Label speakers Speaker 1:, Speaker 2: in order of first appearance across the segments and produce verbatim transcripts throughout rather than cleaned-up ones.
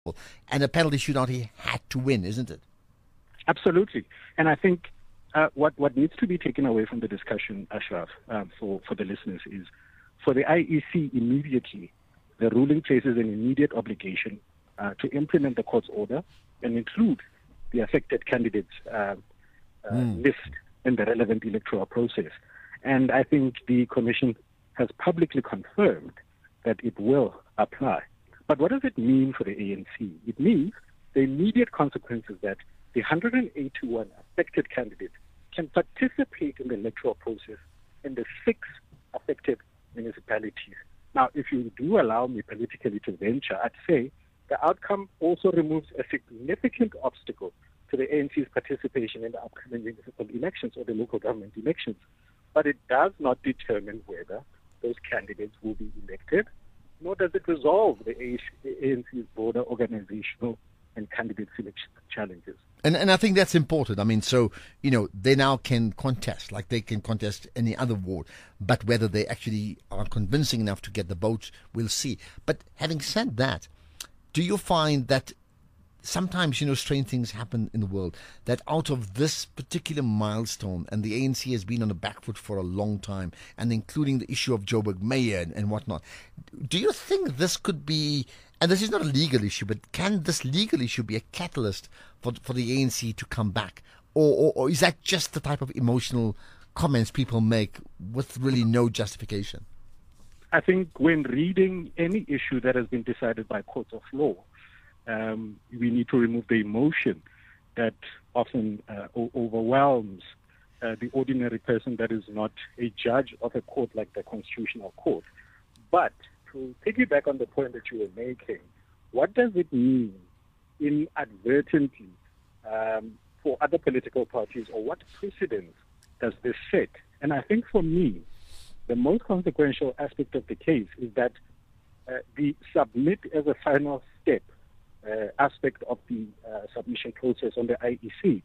Speaker 1: And a penalty shootout he had to win, isn't it?
Speaker 2: Absolutely. And I think uh, what, what needs to be taken away from the discussion, Ashraf, um, for, for the listeners is for the I E C immediately, the ruling places an immediate obligation uh, to implement the court's order and include the affected candidates uh, uh, mm. list in the relevant electoral process. And I think the Commission has publicly confirmed that it will apply. But what does it mean for the A N C? It means the immediate consequences that the one hundred eighty-one affected candidates can participate in the electoral process in the six affected municipalities. Now, if you do allow me politically to venture, I'd say the outcome also removes a significant obstacle to the A N C's participation in the upcoming municipal elections or the local government elections. But it does not determine whether those candidates will be elected, nor does it resolve the A N C's broader organizational and candidate selection challenges.
Speaker 1: And and I think that's important. I mean, so, you know, they now can contest, like they can contest any other ward, but whether they actually are convincing enough to get the votes, we'll see. But having said that, do you find that sometimes, you know, strange things happen in the world, that out of this particular milestone, and the A N C has been on the back foot for a long time, and including the issue of Joburg Mayor and, and whatnot, do you think this could be, and this is not a legal issue, but can this legal issue be a catalyst for for the A N C to come back? Or, or, or is that just the type of emotional comments people make with really no justification?
Speaker 2: I think when reading any issue that has been decided by courts of law, Um, we need to remove the emotion that often uh, o- overwhelms uh, the ordinary person that is not a judge of a court like the Constitutional Court. But to piggyback on the point that you were making, what does it mean inadvertently um, for other political parties, or what precedents does this set? And I think for me, the most consequential aspect of the case is that uh, the submit as a final step Uh, aspect of the uh, submission process on the I E C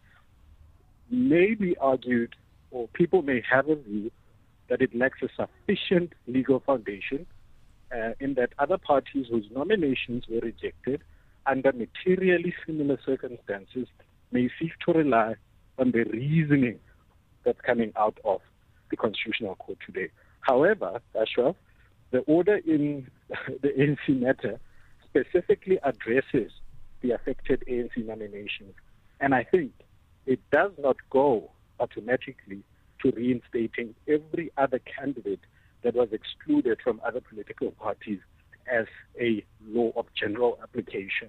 Speaker 2: may be argued, or people may have a view, that it lacks a sufficient legal foundation uh, in that other parties whose nominations were rejected under materially similar circumstances may seek to rely on the reasoning that's coming out of the Constitutional Court today. However, Ashraf, the order in the A N C matter specifically addresses the affected A N C nominations. And I think it does not go automatically to reinstating every other candidate that was excluded from other political parties as a law of general application.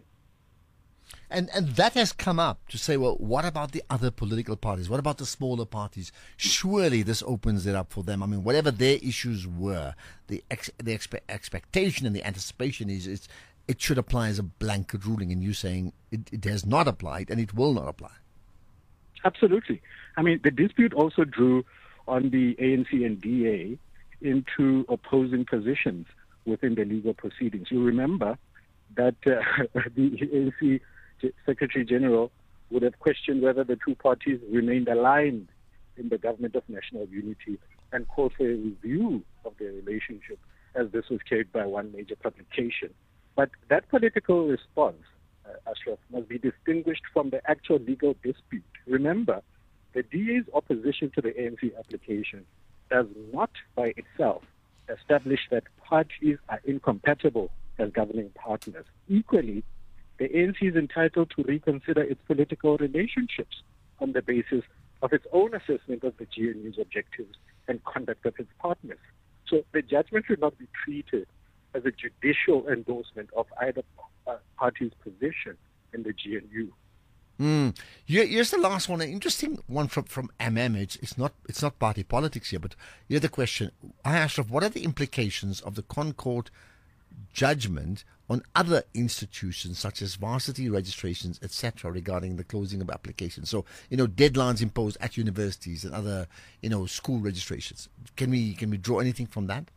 Speaker 1: And and that has come up to say, well, what about the other political parties? What about the smaller parties? Surely this opens it up for them. I mean, whatever their issues were, the ex, the expe- expectation and the anticipation is it's, it should apply as a blanket ruling, and you saying it, it has not applied and it will not apply.
Speaker 2: Absolutely. I mean, the dispute also drew on the A N C and D A into opposing positions within the legal proceedings. You remember that uh, the A N C Secretary General would have questioned whether the two parties remained aligned in the government of national unity and called for a review of their relationship, as this was carried by one major publication. But that political response, uh, Ashraf, must be distinguished from the actual legal dispute. Remember, the D A's opposition to the A N C application does not by itself establish that parties are incompatible as governing partners. Equally, the A N C is entitled to reconsider its political relationships on the basis of its own assessment of the G N U's objectives and conduct of its partners. So the judgment should not be treated as a judicial endorsement of either uh, party's position in the G N U.
Speaker 1: Mm. Here's the last one, an interesting one from from M M. It's, it's not it's not party politics here, but here's the question: Ashraf, what are the implications of the Concord judgment on other institutions such as varsity registrations, et cetera, regarding the closing of applications? So, you know, deadlines imposed at universities and other, you know, school registrations. Can we can we draw anything from that?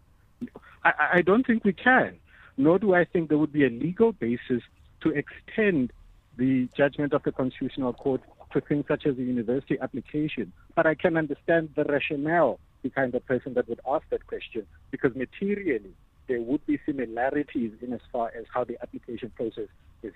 Speaker 2: I, I don't think we can, nor do I think there would be a legal basis to extend the judgment of the Constitutional Court to things such as the university application. But I can understand the rationale behind the person that would ask that question, because materially there would be similarities in as far as how the application process